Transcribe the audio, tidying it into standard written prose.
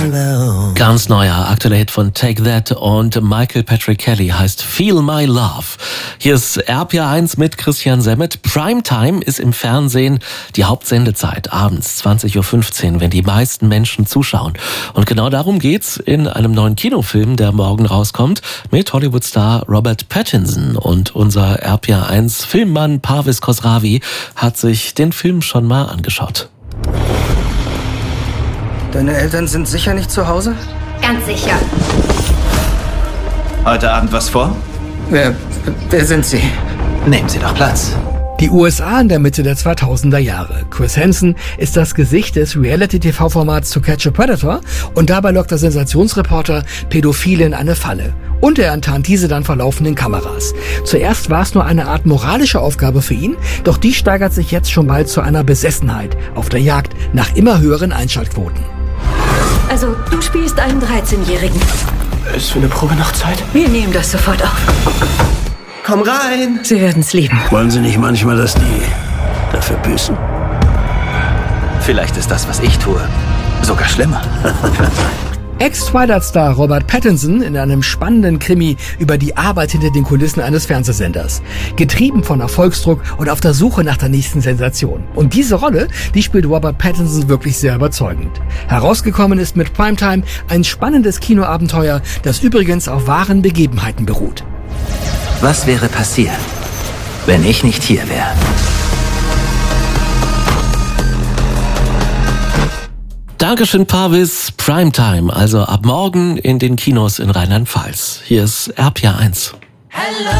Ganz neuer, aktueller Hit von Take That und Michael Patrick Kelly heißt Feel My Love. Hier ist RPA 1 mit Christian Semmet. Primetime ist im Fernsehen die Hauptsendezeit, abends 20.15 Uhr, wenn die meisten Menschen zuschauen. Und genau darum geht's in einem neuen Kinofilm, der morgen rauskommt, mit Hollywood-Star Robert Pattinson. Und unser RPA 1 Filmmann Parviz Khosravi hat sich den Film schon mal angeschaut. Deine Eltern sind sicher nicht zu Hause? Ganz sicher. Heute Abend was vor? Wer sind Sie? Nehmen Sie doch Platz. Die USA in der Mitte der 2000er Jahre. Chris Hansen ist das Gesicht des Reality-TV-Formats To Catch a Predator und dabei lockt der Sensationsreporter Pädophile in eine Falle. Und er enttarnt diese dann vor laufenden Kameras. Zuerst war es nur eine Art moralische Aufgabe für ihn, doch die steigert sich jetzt schon bald zu einer Besessenheit auf der Jagd nach immer höheren Einschaltquoten. Also, du spielst einen 13-Jährigen. Ist für eine Probe noch Zeit? Wir nehmen das sofort auf. Komm rein! Sie werden's lieben. Wollen Sie nicht manchmal, dass die dafür büßen? Vielleicht ist das, was ich tue, sogar schlimmer. Ex-Twilight-Star Robert Pattinson in einem spannenden Krimi über die Arbeit hinter den Kulissen eines Fernsehsenders. Getrieben von Erfolgsdruck und auf der Suche nach der nächsten Sensation. Und diese Rolle, die spielt Robert Pattinson wirklich sehr überzeugend. Herausgekommen ist mit Primetime ein spannendes Kinoabenteuer, das übrigens auf wahren Begebenheiten beruht. Was wäre passiert, wenn ich nicht hier wäre? Dankeschön, Parviz. Primetime, also ab morgen in den Kinos in Rheinland-Pfalz. Hier ist RPA 1. Hello.